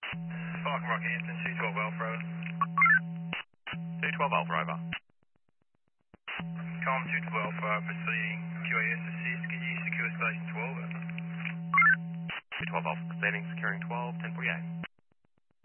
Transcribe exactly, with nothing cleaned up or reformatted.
Falcon Rock Hampton, two twelve Alpha over. two twelve Alpha over. Com two twelve Alpha, proceeding Q A S assist, can you secure station twelve? two twelve Alpha proceeding, securing twelve, ten forty-eight.